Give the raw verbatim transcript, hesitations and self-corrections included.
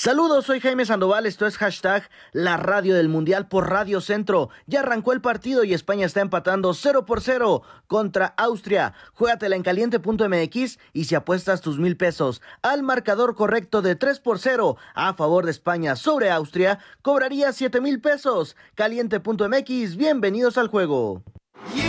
Saludos, soy Jaime Sandoval, esto es hashtag la radio del mundial por Radio Centro. Ya arrancó el partido y España está empatando cero por cero contra Austria. Juégatela en caliente punto m x y si apuestas tus mil pesos al marcador correcto de tres por cero a favor de España sobre Austria, cobrarías siete mil pesos. caliente punto m x, bienvenidos al juego.